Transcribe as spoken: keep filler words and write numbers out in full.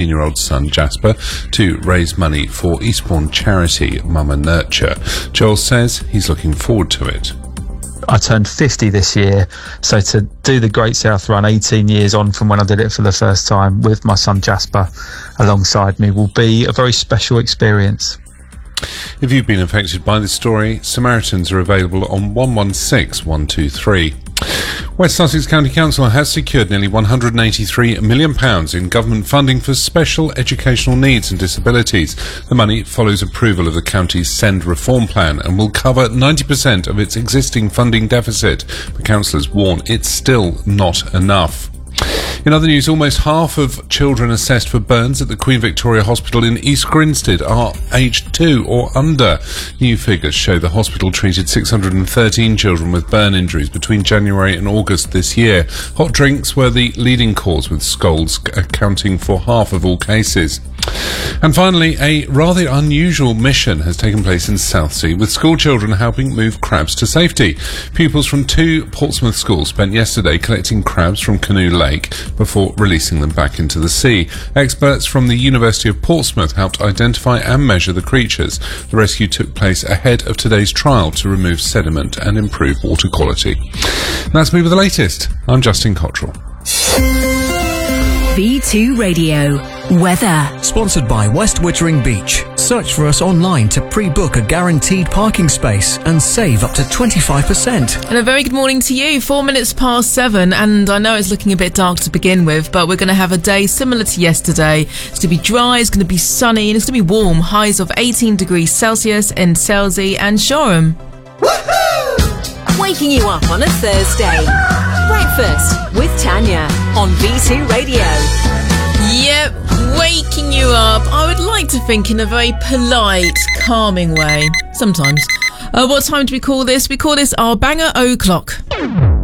thirteen-year-old son Jasper to raise money for Eastbourne charity Mama Nurture. Joel says he's looking forward to it. I turned fifty this year, so to do the Great South Run eighteen years on from when I did it for the first time with my son Jasper alongside me will be a very special experience. If you've been affected by this story, Samaritans are available on one one six one two three. West Sussex County Council has secured nearly one hundred eighty-three million pounds in government funding for special educational needs and disabilities. The money follows approval of the county's SEND reform plan and will cover ninety percent of its existing funding deficit. The councillors warn it's still not enough. In other news, almost half of children assessed for burns at the Queen Victoria Hospital in East Grinstead are aged two or under. New figures show the hospital treated six hundred thirteen children with burn injuries between January and August this year. Hot drinks were the leading cause, with scalds accounting for half of all cases. And finally, a rather unusual mission has taken place in Southsea, with school children helping move crabs to safety. Pupils from two Portsmouth schools spent yesterday collecting crabs from Canoe Lake before releasing them back into the sea. Experts from the University of Portsmouth helped identify and measure the creatures. The rescue took place ahead of today's trial to remove sediment and improve water quality. And that's me with the latest. I'm Justin Cottrell. V two Radio Weather. Sponsored by West Wittering Beach. Search for us online to pre-book a guaranteed parking space and save up to twenty-five percent. And a very good morning to you. Four minutes past seven, and I know it's looking a bit dark to begin with, but we're going to have a day similar to yesterday. It's going to be dry, it's going to be sunny, and it's going to be warm. Highs of eighteen degrees Celsius in Selsey and Shoreham. Woohoo! Waking you up on a Thursday. Breakfast with Tanya on V two Radio. Yep, waking you up. I would like to think in a very polite, calming way. Sometimes. Uh, what time do we call this? We call this our banger o'clock.